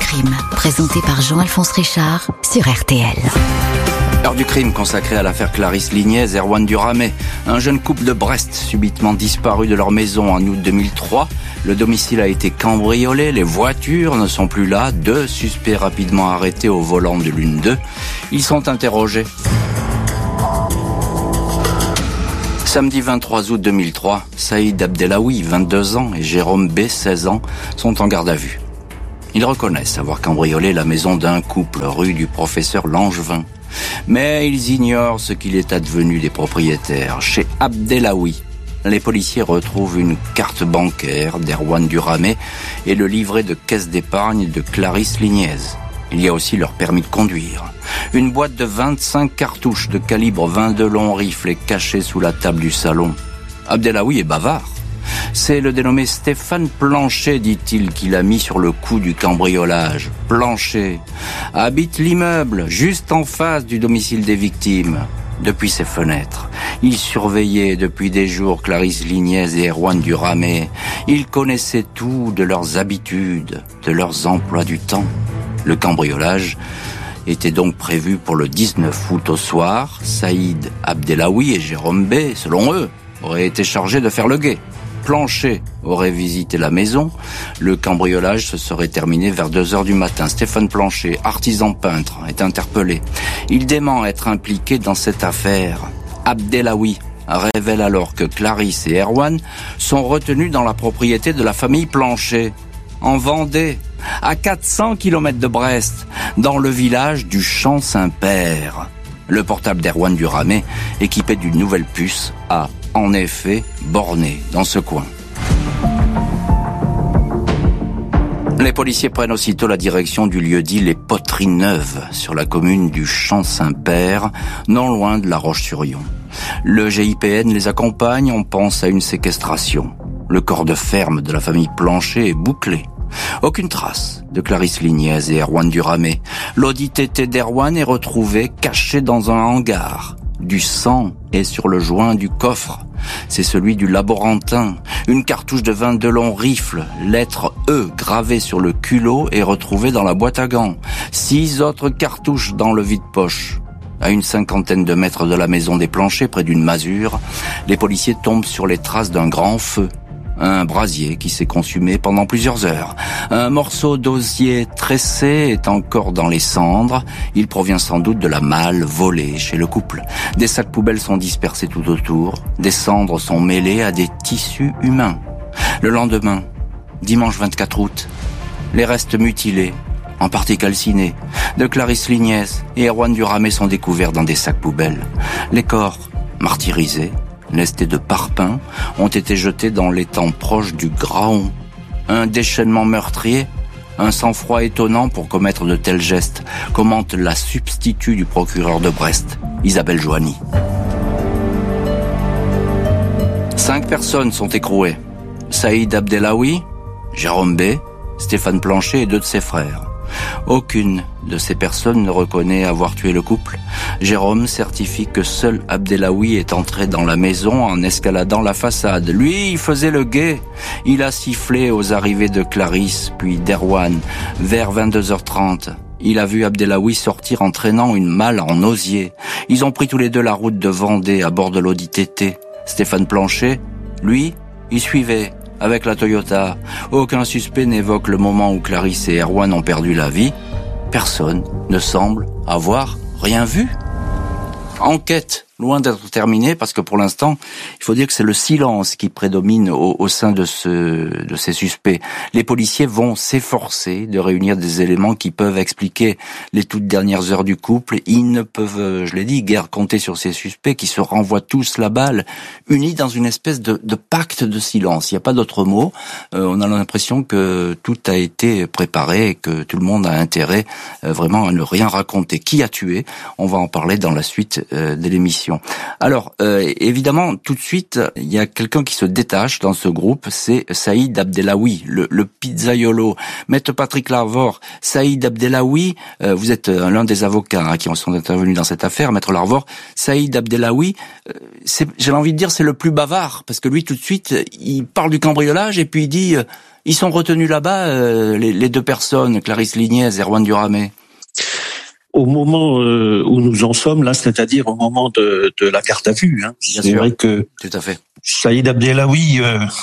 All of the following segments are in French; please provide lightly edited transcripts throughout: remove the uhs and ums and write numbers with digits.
crime, présenté par Jean-Alphonse Richard sur RTL. L'heure du crime consacrée à l'affaire Clarisse Lignez et Erwan Duramé. Un jeune couple de Brest subitement disparu de leur maison en août 2003. Le domicile a été cambriolé, les voitures ne sont plus là. 2 suspects rapidement arrêtés au volant de l'une d'eux. Ils sont interrogés. Samedi 23 août 2003, Saïd Abdelaoui, 22 ans, et Jérôme B, 16 ans, sont en garde à vue. Ils reconnaissent avoir cambriolé la maison d'un couple rue du Professeur Langevin. Mais ils ignorent ce qu'il est advenu des propriétaires. Chez Abdelaoui, les policiers retrouvent une carte bancaire d'Erwan Duramé et le livret de caisse d'épargne de Clarisse Lignez. Il y a aussi leur permis de conduire. Une boîte de 25 cartouches de calibre 22 long rifle est cachée sous la table du salon. Abdelaoui est bavard. C'est le dénommé Stéphane Planchet, dit-il, qui l'a mis sur le coup du cambriolage. Planchet habite l'immeuble, juste en face du domicile des victimes. Depuis ses fenêtres, il surveillait depuis des jours Clarisse Lignez et Erwan Duramé. Il connaissait tout de leurs habitudes, de leurs emplois du temps. Le cambriolage était donc prévu pour le 19 août au soir. Saïd Abdelaoui et Jérôme B, selon eux, auraient été chargés de faire le guet. Planchet aurait visité la maison. Le cambriolage se serait terminé vers 2h du matin. Stéphane Planchet, artisan peintre, est interpellé. Il dément être impliqué dans cette affaire. Abdelaoui révèle alors que Clarisse et Erwan sont retenus dans la propriété de la famille Planchet, en Vendée, à 400 km de Brest, dans le village du Champ-Saint-Père. Le portable d'Erwan Duramé, équipé d'une nouvelle puce, a en effet borné dans ce coin. Les policiers prennent aussitôt la direction du lieu-dit Les Poteries Neuves, sur la commune du Champ-Saint-Père, non loin de La Roche-sur-Yon. Le GIPN les accompagne, on pense à une séquestration. Le corps de ferme de la famille Planchet est bouclé. Aucune trace de Clarisse Lignez et Erwan Duramé. L'Audi TT d'Erwan est retrouvé caché dans un hangar. Du sang est sur le joint du coffre. C'est celui du laborantin. Une cartouche de 22 long rifle, lettre E gravée sur le culot est retrouvée dans la boîte à gants. 6 autres cartouches dans le vide-poche. À une 50aine de mètres de la maison des Planchers, près d'une masure, les policiers tombent sur les traces d'un grand feu. Un brasier qui s'est consumé pendant plusieurs heures. Un morceau d'osier tressé est encore dans les cendres. Il provient sans doute de la malle volée chez le couple. Des sacs poubelles sont dispersés tout autour. Des cendres sont mêlées à des tissus humains. Le lendemain, dimanche 24 août, les restes mutilés, en partie calcinés, de Clarisse Lignez et Erwan Duramé sont découverts dans des sacs poubelles. Les corps, martyrisés, lestés de parpaings, ont été jetés dans l'étang proche du Graon. Un déchaînement meurtrier, un sang-froid étonnant pour commettre de tels gestes, commente la substitut du procureur de Brest, Isabelle Joanny. 5 personnes sont écrouées. Saïd Abdelaoui, Jérôme B, Stéphane Planchet et 2 de ses frères. Aucune de ces personnes ne reconnaît avoir tué le couple. Jérôme certifie que seul Abdelaoui est entré dans la maison en escaladant la façade. Lui, il faisait le guet. Il a sifflé aux arrivées de Clarisse, puis d'Erwan, vers 22h30. Il a vu Abdelaoui sortir en traînant une malle en osier. Ils ont pris tous les deux la route de Vendée à bord de l'Audi TT. Stéphane Planchet, lui, il suivait avec la Toyota. Aucun suspect n'évoque le moment où Clarisse et Erwan ont perdu la vie. Personne ne semble avoir rien vu. Enquête loin d'être terminée, parce que pour l'instant, il faut dire que c'est le silence qui prédomine au sein de ces suspects. Les policiers vont s'efforcer de réunir des éléments qui peuvent expliquer les toutes dernières heures du couple. Ils ne peuvent, je l'ai dit, guère compter sur ces suspects qui se renvoient tous la balle, unis dans une espèce de pacte de silence. Il n'y a pas d'autre mot. On a l'impression que tout a été préparé et que tout le monde a intérêt vraiment à ne rien raconter. Qui a tué ? On va en parler dans la suite de l'émission. explication. Alors, évidemment, tout de suite, il y a quelqu'un qui se détache dans ce groupe, c'est Saïd Abdellaoui, le pizzaiolo. Maître Patrick Larvor, Saïd Abdellaoui, vous êtes l'un des avocats qui sont intervenus dans cette affaire, Maître Larvor. Saïd Abdellaoui, j'ai envie de dire, c'est le plus bavard, parce que lui, tout de suite, il parle du cambriolage et puis il dit, ils sont retenus là-bas, les deux personnes, Clarisse Lignez et Erwan Duramé. Au moment où nous en sommes là, c'est-à-dire au moment de la garde à vue, c'est vrai que tout à fait. Saïd Abdellaoui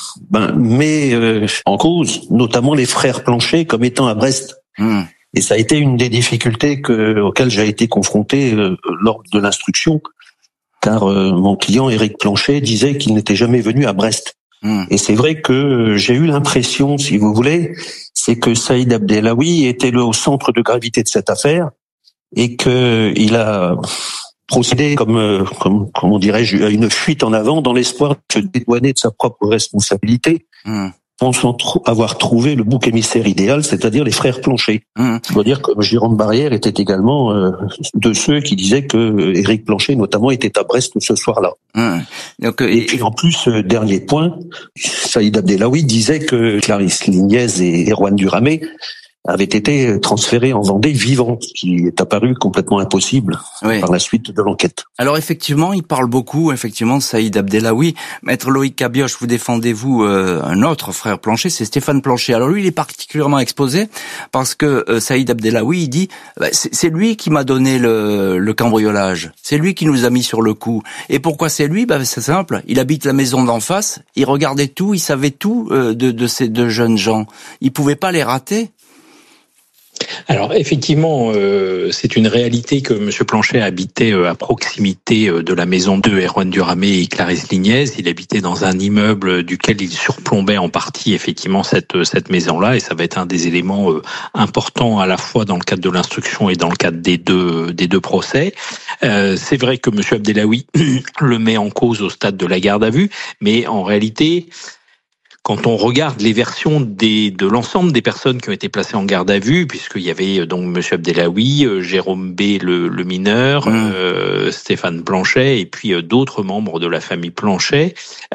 met en cause notamment les frères Planchet comme étant à Brest. Et ça a été une des difficultés auxquelles j'ai été confronté lors de l'instruction, car mon client Éric Planchet disait qu'il n'était jamais venu à Brest. Et c'est vrai que j'ai eu l'impression, si vous voulez, c'est que Saïd Abdellaoui était au centre de gravité de cette affaire et qu'il a procédé comme on dirait, à une fuite en avant dans l'espoir de se dédouaner de sa propre responsabilité. Pensant avoir trouvé le bouc émissaire idéal, c'est-à-dire les frères Planchet. Je dois dire que Jérôme Barrière était également de ceux qui disaient que Éric Planchet, notamment, était à Brest ce soir-là. Donc, et puis en plus, dernier point, Saïd Abdellaoui disait que Clarisse Lignez et Erwan Duramé avaient été transférés en Vendée vivants, ce qui est apparu complètement impossible par la suite de l'enquête. Alors effectivement, il parle beaucoup, de Saïd Abdellaoui. Maître Loïc Cabioche, vous défendez-vous un autre frère Planchet, c'est Stéphane Planchet. Alors lui, il est particulièrement exposé parce que Saïd Abdellaoui, il dit c'est lui qui m'a donné le cambriolage, c'est lui qui nous a mis sur le coup. Et pourquoi c'est lui ? C'est simple, il habite la maison d'en face, il regardait tout, il savait tout de ces deux jeunes gens. Il pouvait pas les rater. Alors effectivement, c'est une réalité que M. Planchet habitait à proximité de la maison de Erwan Duramé et Clarisse Lignez. Il habitait dans un immeuble duquel il surplombait en partie effectivement cette maison-là, et ça va être un des éléments importants à la fois dans le cadre de l'instruction et dans le cadre des deux procès. C'est vrai que M. Abdellaoui le met en cause au stade de la garde à vue, mais en réalité, quand on regarde les versions de l'ensemble des personnes qui ont été placées en garde à vue, puisqu'il y avait donc M. Abdellaoui, Jérôme B, le mineur, Stéphane Planchet, et puis d'autres membres de la famille Planchet,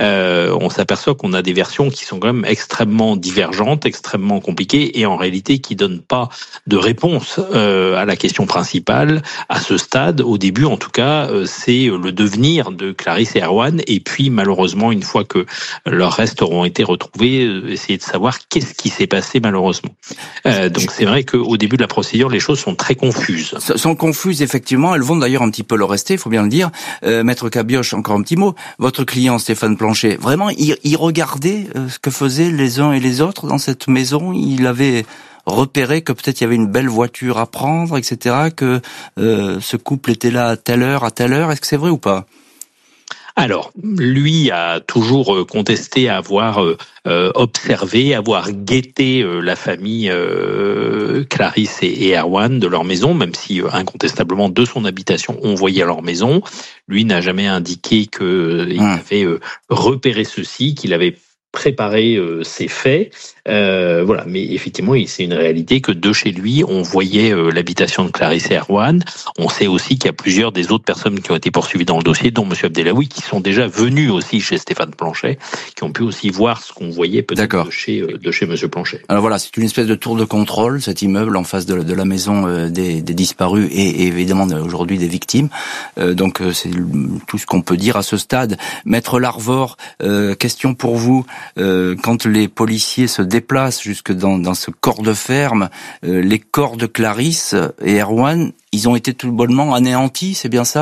on s'aperçoit qu'on a des versions qui sont quand même extrêmement divergentes, extrêmement compliquées, et en réalité qui donnent pas de réponse à la question principale à ce stade. Au début, en tout cas, c'est le devenir de Clarisse et Erwan, et puis malheureusement, une fois que leurs restes auront été retrouvés, essayer de savoir qu'est-ce qui s'est passé malheureusement. Donc c'est vrai qu'au début de la procédure, les choses sont très confuses. Sont confuses, effectivement. Elles vont d'ailleurs un petit peu le rester, il faut bien le dire. Maître Cabioche, encore un petit mot. Votre client, Stéphane Planchet, vraiment, il regardait ce que faisaient les uns et les autres dans cette maison. Il avait repéré que peut-être il y avait une belle voiture à prendre, etc., que ce couple était là à telle heure. Est-ce que c'est vrai ou pas ? Alors, lui a toujours contesté avoir observé, avoir guetté la famille Clarisse et Erwan de leur maison, même si incontestablement de son habitation on voyait leur maison. Lui n'a jamais indiqué qu'il avait repéré ceci, qu'il avait préparer ces faits, voilà. Mais effectivement, c'est une réalité que de chez lui, on voyait l'habitation de Clarisse et Erwan. On sait aussi qu'il y a plusieurs des autres personnes qui ont été poursuivies dans le dossier, dont M. Abdellaoui, qui sont déjà venus aussi chez Stéphane Planchet, qui ont pu aussi voir ce qu'on voyait peut-être de chez M. Planchet. Alors voilà, c'est une espèce de tour de contrôle, cet immeuble en face de la maison des disparus et évidemment aujourd'hui des victimes. Donc c'est tout ce qu'on peut dire à ce stade. Maître Larvor, question pour vous. Quand les policiers se déplacent jusque dans ce corps de ferme, les corps de Clarisse et Erwan, ils ont été tout bonnement anéantis, c'est bien ça ?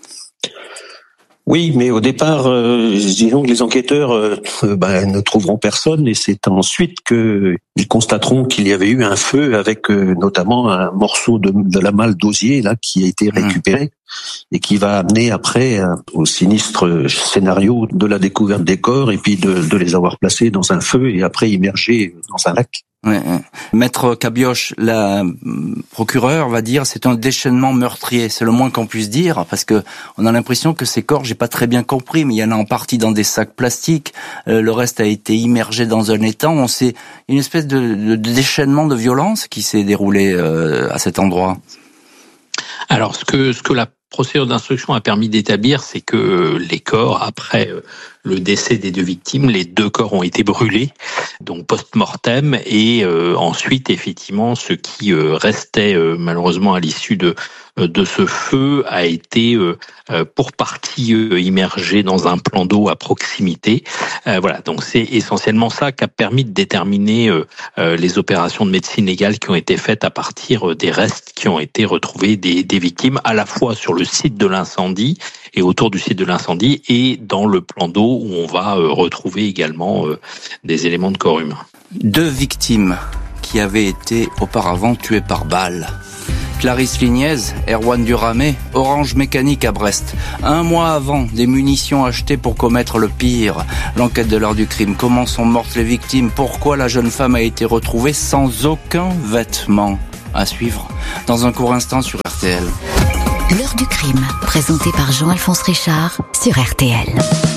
Oui, mais au départ, disons que les enquêteurs ne trouveront personne, et c'est ensuite qu'ils constateront qu'il y avait eu un feu avec notamment un morceau de la malle d'osier là qui a été récupéré et qui va amener après au sinistre scénario de la découverte des corps et puis de les avoir placés dans un feu et après immergés dans un lac. Ouais. Maître Cabioche, la procureure va dire c'est un déchaînement meurtrier, c'est le moins qu'on puisse dire, parce que on a l'impression que ces corps, j'ai pas très bien compris, mais il y en a en partie dans des sacs plastiques, le reste a été immergé dans un étang. On sait une espèce de déchaînement de violence qui s'est déroulé à cet endroit. Alors ce que la procédure d'instruction a permis d'établir, c'est que les corps, après le décès des 2 victimes, les 2 corps ont été brûlés, donc post-mortem, et ensuite, effectivement, ce qui restait malheureusement à l'issue de ce feu a été pour partie immergé dans un plan d'eau à proximité. Voilà, donc c'est essentiellement ça qui a permis de déterminer les opérations de médecine légale qui ont été faites à partir des restes qui ont été retrouvés des victimes, à la fois sur le site de l'incendie et autour du site de l'incendie, et dans le plan d'eau où on va retrouver également des éléments de corps humain. 2 victimes qui avaient été auparavant tuées par balle. Clarisse Lignez, Erwan Duramé, Orange Mécanique à Brest. 1 mois avant, des munitions achetées pour commettre le pire. L'enquête de l'heure du crime. Comment sont mortes les victimes? Pourquoi la jeune femme a été retrouvée sans aucun vêtement? À suivre dans un court instant sur RTL. L'heure du crime, présenté par Jean-Alphonse Richard sur RTL.